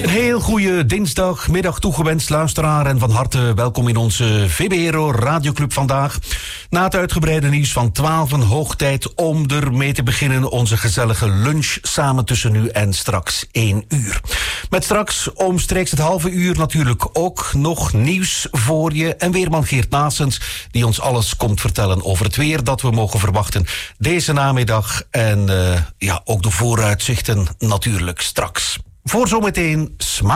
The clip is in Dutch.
Een heel goede dinsdagmiddag toegewenst, luisteraar. En van harte welkom in onze VBRO Radioclub vandaag. Na het uitgebreide nieuws van 12 hoog tijd om ermee te beginnen. Onze gezellige lunch samen tussen nu en straks 1 uur. Met straks omstreeks het halve uur natuurlijk ook nog nieuws voor je. En weerman Geert Naessens die ons alles komt vertellen over het weer dat we mogen verwachten deze namiddag. En ook de vooruitzichten natuurlijk straks. Voor zometeen